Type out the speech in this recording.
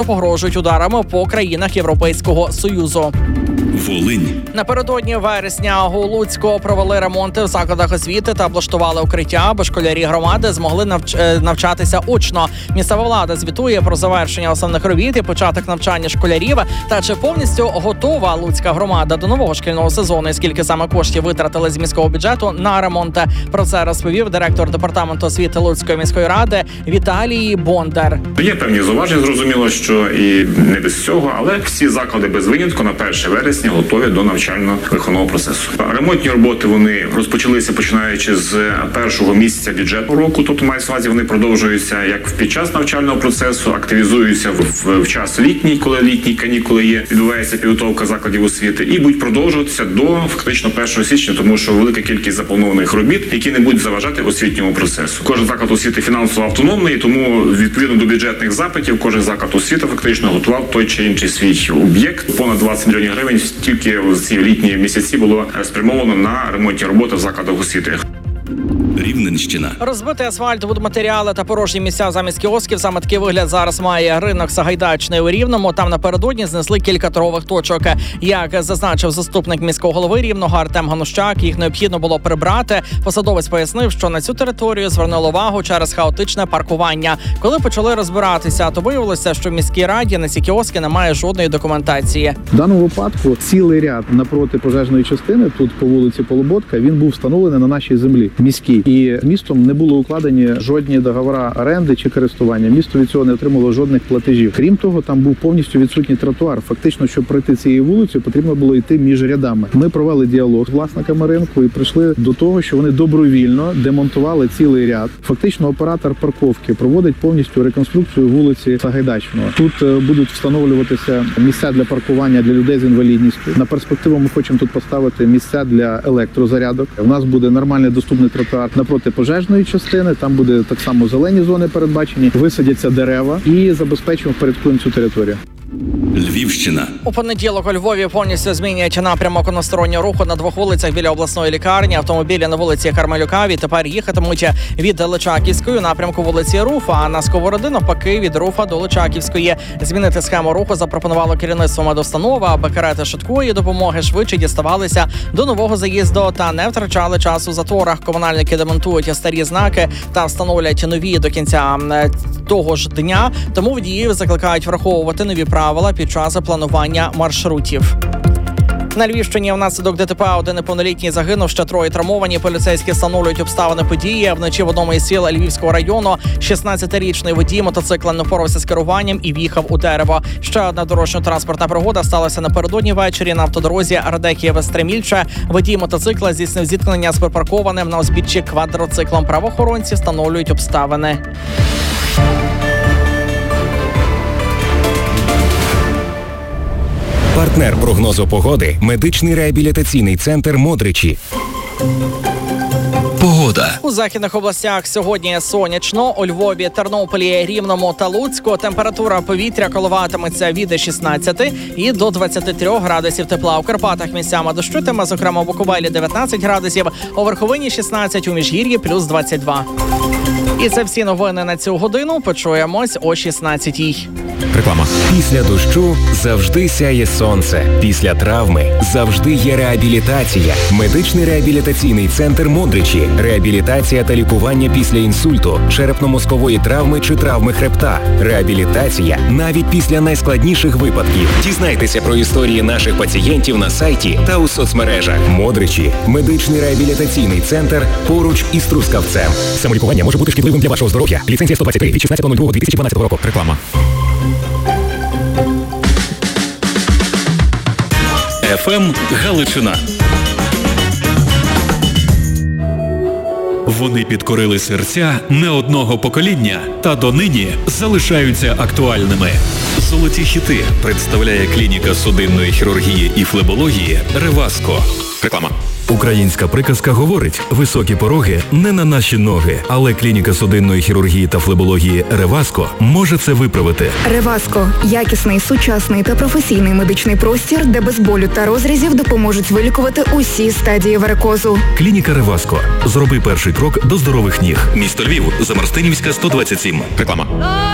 погрожують ударами по країнах Європейського Союзу. Волинь. Напередодні вересня у Луцьку провели ремонти в закладах освіти та облаштували укриття, аби школярі громади змогли навчатися очно. Місцева влада звітує про завершення основних робіт і початок навчання школярів. Та чи повністю готова Луцька громада до нового шкільного сезону і скільки саме коштів витратили з міського бюджету на ремонт? Про це розповів директор департаменту освіти Луцької міської ради Віталій Бондар. Є певні зауваження, зрозуміло, що і не без цього, але всі заклади без винятку на 1 вересня готові до навчально-виховного процесу. Ремонтні роботи вони розпочалися починаючи з першого місяця бюджетного року, тобто мається на увазі вони продовжуються як під час навчального процесу, активізуються в час літній, коли літні канікули є, відбувається підготовка закладів освіти і будуть продовжуватися до фактично 1 січня, тому що велика кількість запланованих робіт, які не будуть заважати освітньому процесу. Кожен заклад освіти фінансово автономний, тому відповідно до бюджетних запитів кожен заклад освіти фактично готував той чи інший свій об'єкт. Понад 20 мільйонів гривень тільки в ці літні місяці було спрямовано на ремонтні роботи в закладах освіти. Рівненщина. Розбитий асфальт, будматеріали та порожні місця замість кіосків. Саме такий вигляд зараз має ринок Сагайдачний у Рівному. Там напередодні знесли кілька торгових точок. Як зазначив заступник міського голови Рівного Артем Ганущак, їх необхідно було прибрати. Посадовець пояснив, що на цю територію звернули увагу через хаотичне паркування. Коли почали розбиратися, то виявилося, що в міській раді на ці кіоски немає жодної документації. В даному випадку цілий ряд напроти пожежної частини, тут по вулиці Полуботка, він був встановлений на нашій землі міській. І містом не були укладені жодні договори оренди чи користування. Місто від цього не отримало жодних платежів. Крім того, там був повністю відсутній тротуар. Фактично, щоб пройти цією вулицею, потрібно було йти між рядами. Ми провели діалог з власниками ринку і прийшли до того, що вони добровільно демонтували цілий ряд. Фактично, оператор парковки проводить повністю реконструкцію вулиці Сагайдачного. Тут будуть встановлюватися місця для паркування для людей з інвалідністю. На перспективу ми хочемо тут поставити місця для електрозарядок. У нас буде нормальний доступний тротуар напроти пожежної частини, там буде так само зелені зони передбачені, висадяться дерева і забезпечимо впорядкуємо цю територію. Львівщина. У понеділок у Львові повністю змінюють напрямок одностороннього руху на 2 вулицях біля обласної лікарні. Автомобілі на вулиці Кармелюка тепер їхатимуть від Личаківської у напрямку вулиці Руфа, а на Сковороди навпаки від Руфа до Личаківської. Змінити схему руху запропонувало керівництво медустанови, аби карети швидкої допомоги швидше діставалися до нового заїзду та не втрачали часу у заторах. Комунальники демонтують старі знаки та встановлять нові до кінця того ж дня. Тому водіїв закликають враховувати нові правила під час планування маршрутів. На Львівщині внаслідок ДТП один неповнолітній загинув, ще 3 травмовані. Поліцейські встановлюють обставини події. Вночі в одному із сіл Львівського району 16-річний водій мотоцикла не впорався з керуванням і в'їхав у дерево. Ще одна дорожньо-транспортна пригода сталася напередодні ввечері на автодорозі Радехієве-Стремільче. Водій мотоцикла здійснив зіткнення з припаркованим на узбіччі квадроциклом. Правоохоронці встановлюють обставини. Партнер прогнозу погоди – медичний реабілітаційний центр «Модричі». Погода. У західних областях сьогодні сонячно. У Львові, Тернополі, Рівному та Луцьку температура повітря коливатиметься від 16 і до 23 градусів тепла. У Карпатах місцями дощитиме, зокрема у Буковелі 19 градусів, у Верховині 16, у Міжгір'ї плюс 22. І це всі новини на цю годину. Почуємось о 16-й. Реклама. Після дощу завжди сяє сонце. Після травми завжди є реабілітація. Медичний реабілітаційний центр «Модричі». Реабілітація та лікування після інсульту, черепно-мозкової травми чи травми хребта. Реабілітація навіть після найскладніших випадків. Дізнайтеся про історії наших пацієнтів на сайті та у соцмережах. «Модричі» – медичний реабілітаційний центр поруч із Трускавцем. Самолікування може бути шкідливим для вашого здоров'я. Ліцензія 123 від 16.02.2012 року. Реклама. ФМ Галичина. Вони підкорили серця не одного покоління та донині залишаються актуальними. Золоті хіти представляє клініка судинної хірургії і флебології «Реваско». Реклама. Українська приказка говорить: високі пороги не на наші ноги, але клініка судинної хірургії та флебології «Реваско» може це виправити. «Реваско» – якісний, сучасний та професійний медичний простір, де без болю та розрізів допоможуть вилікувати усі стадії варикозу. Клініка «Реваско». Зроби перший крок до здорових ніг. Місто Львів, Замарстинівська, 127. Реклама.